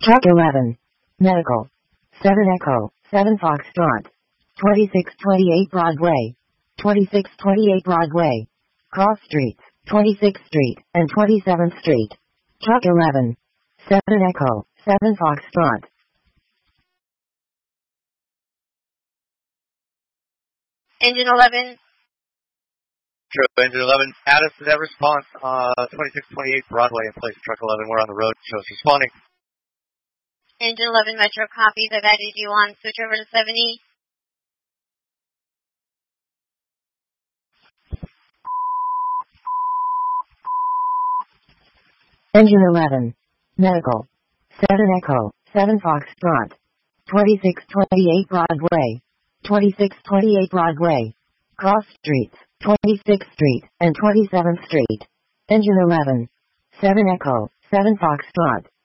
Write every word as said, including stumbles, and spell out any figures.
Truck eleven. Medical. seven Echo, seven Foxtrot. twenty-six twenty-eight Broadway. twenty-six twenty-eight Broadway. Cross Streets, twenty-sixth Street and twenty-seventh Street. Truck eleven. seven Echo, seven Foxtrot. Engine eleven. True, Engine eleven. Add us to that response. Uh, twenty-six twenty-eight Broadway in place of Truck eleven. We're on the road. Show us responding. Engine eleven Metro copies. I've added you on. Switch over to seventy. Engine eleven. Medical. seven Echo, seven Foxtrot. twenty-six twenty-eight Broadway. twenty-six twenty-eight Broadway. Cross Streets, twenty-sixth Street and twenty-seventh Street. Engine eleven. seven Echo, seven Foxtrot.